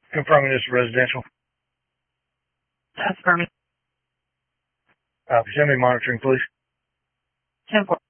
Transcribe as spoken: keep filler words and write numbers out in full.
Confirming this is residential. That's for me. Uh, send me monitoring, please. ten four.